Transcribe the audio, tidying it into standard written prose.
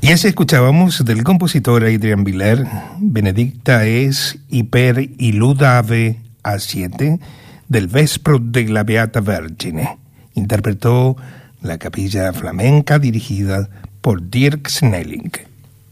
Y así escuchábamos del compositor Adrian Viller, Benedicta es iper illudave a 7 del Vespro de la Beata Vergine. Interpretó la capilla flamenca dirigida por Dirk Snelling.